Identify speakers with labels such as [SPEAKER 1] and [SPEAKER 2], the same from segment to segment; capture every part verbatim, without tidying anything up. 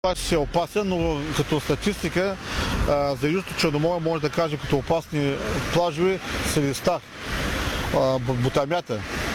[SPEAKER 1] Плаж е опасен, но като статистика а, за Южното Черноморие може да кажем като опасни плажове Силистар, Бутамята,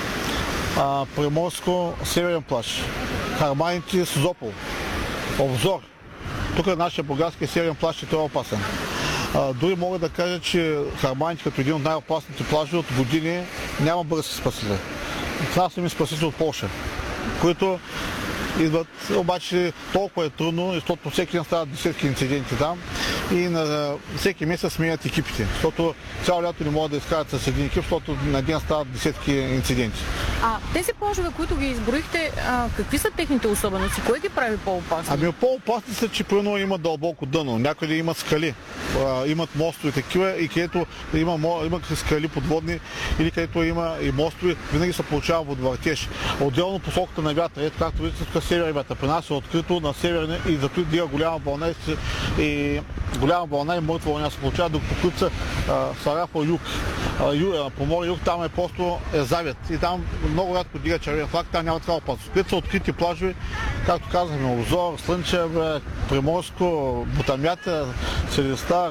[SPEAKER 1] Приморско, Северен плаж, Харманите, Созопол, Обзор. Тук нашия бургаски Северен плаж е това опасен. А, дори мога да кажа, че Харманите като един от най-опасните плажове от години няма бързи спасители. Това са ми спасители от Полша, които идват, обаче толкова е трудно, защото всеки ден стават десетки инциденти там и на всеки месец сменят екипите, защото цяло лято не могат да изкарат с един екип, защото на ден стават десетки инциденти.
[SPEAKER 2] А тези плажове, които ги изброихте, а, какви са техните особености? Кое ги прави по-опасни?
[SPEAKER 1] Ами по-опасни са, че примерно има дълбоко дъно, някъде имат скали, а, имат мостове такива и където има, има скали подводни или където има и мостове, винаги се получава водовъртеж. Отделно посоката на вятъра, ето както виждате, тук север вятър, при нас е открито на северни и зато дига голяма вълна и, и голяма вълна и мъртва вълна се получава, докато които са Сарафа юг. А, ю, а, по море юг там е просто е завет и там много рядко дига червен флаг, там няма такава опасност. Където са открити плажове, както казахме, Обзор, Слънчев, Приморско, Бутамята, Силистар,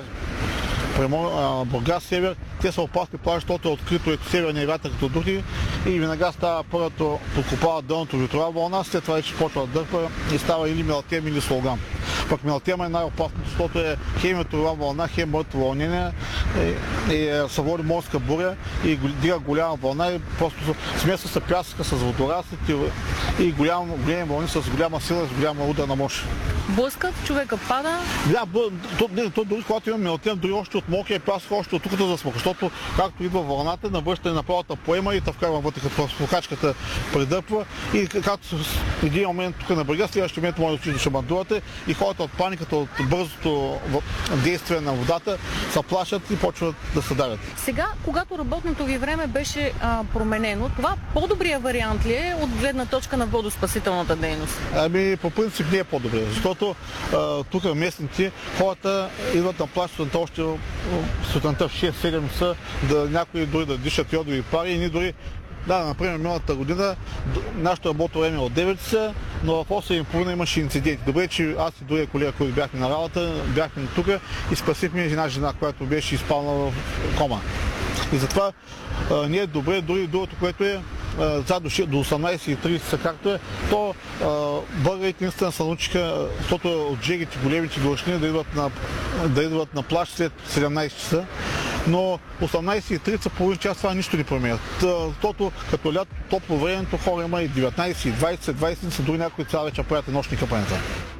[SPEAKER 1] Бургас, Север, те са опасни плажи, защото е открито ето северния вятър като духи и веднага става първото, подкопава дъното ветрова вълна, след това вече почва да дърпа и става или мелтем, или слоган. Пък мелтема е най-опасно, защото е хем ветрова вълна, хем мъртво вълнение и, и е, се води морска буря и дига голяма вълна и просто смесва се пясъка с водораслите и голям, големи вълни с голяма сила, с голяма удар на мощ.
[SPEAKER 2] Блъскат, човека пада?
[SPEAKER 1] Да, то, не, то дори когато има мелтем, дори още от мокрия пясък, още от тук да засмъка, защото както идва вълната, навръщане на правата поема и та вкарва вътре, като покачката придърпва и както в един момент тук на брега, следващия момент може да отиде до шамандурата и хората от паниката, от бързото действие на водата се плашат и почват да се давят.
[SPEAKER 2] Сега, когато работното ви време беше а, променено, това по-добрия вариант ли е от гледна точка на водоспасителната дейност?
[SPEAKER 1] Ами, по принцип не е по-добре, защото а, тук местните хората идват на плаж сутринта още сутринта в шест-седем часа, да някои дори да дишат йодови пари и ние дори, да, например, миналата година нашето работно време е от девет часа, но в осем и половина имаше инциденти. Добре, че аз и другия колега, които бяхме на работа, бяхме тук и спасихме една жена, която беше изпална в кома. И затова а, не е добре, дори другото, което е за до осемнайсет и трийсет, както е, то българите наистина се научиха, защото от жегите, големите горещини да идват на, да идват на плаж след седемнайсет часа, но осемнайсет и трийсет, половин час това нищо не променят. Защото като лято, топло времето, хора има и деветнайсет, и двайсет, двайсет, са дори някои цяла вечер правят нощни къпанета.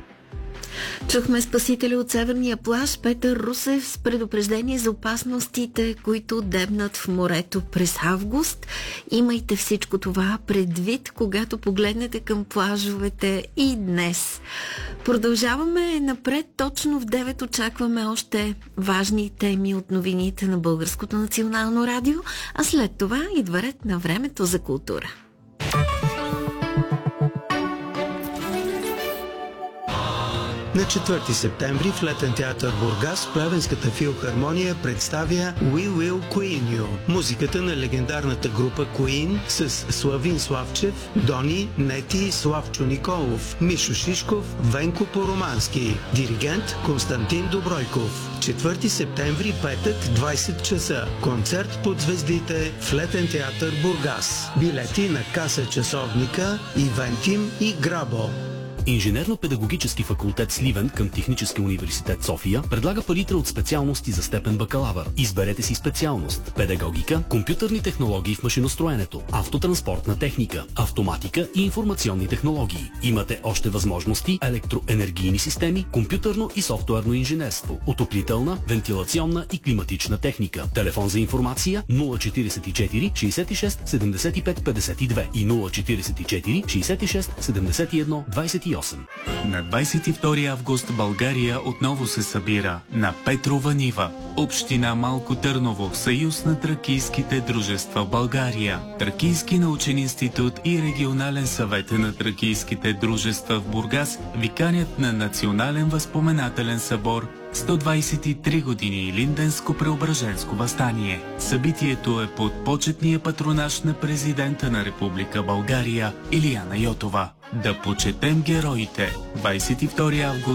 [SPEAKER 3] Чухме спасители от северния плаж Петър Русев с предупреждение за опасностите, които дебнат в морето през август. Имайте всичко това предвид, когато погледнете към плажовете и днес. Продължаваме напред. Точно в девет очакваме още важни теми от новините на Българското национално радио, а след това идва ред на времето за култура.
[SPEAKER 4] На четвърти септември в Летен театър Бургас Плевенската филхармония представя We Will Queen You. Музиката на легендарната група Queen с Славин Славчев, Дони, Нети, Славчо Николов, Мишо Шишков, Венко Поромански. Диригент Константин Добройков. четвърти септември, петък, двайсет часа. Концерт под звездите в Летен театър Бургас. Билети на каса часовника, Ивентим и Грабо.
[SPEAKER 5] Инженерно-педагогически факултет Сливен към Технически университет София предлага палитра от специалности за степен бакалавър. Изберете си специалност: педагогика, компютърни технологии в машиностроенето, автотранспортна техника, автоматика и информационни технологии. Имате още възможности: електроенергийни системи, компютърно и софтуерно инженерство, отоплителна, вентилационна и климатична техника. Телефон за информация нула четирийсет и четири шейсет и шест седемдесет и пет петдесет и две и нула четирийсет и четири шейсет и шест седемдесет и едно двайсет и осем.
[SPEAKER 6] На двайсет и втори август България отново се събира на Петрова нива. Община Малко Търново, Съюз на тракийските дружества в България, Тракийски научен институт и регионален съвет на тракийските дружества в Бургас ви канят на национален възпоменателен събор сто двадесет и три години Илинденско-Преображенско въстание. Събитието е под почетния патронаж на президента на Република България Илияна Йотова. Да почетем героите. двадесет и втори август